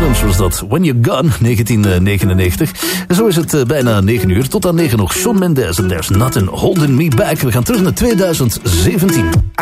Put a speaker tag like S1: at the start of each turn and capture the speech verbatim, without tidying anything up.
S1: Adams was dat. When You're Gone, negentien negenennegentig. En zo is het uh, bijna negen uur. Tot aan negen nog Shawn Mendes en There's Nothing Holding Me Back. We gaan terug naar twintig zeventien.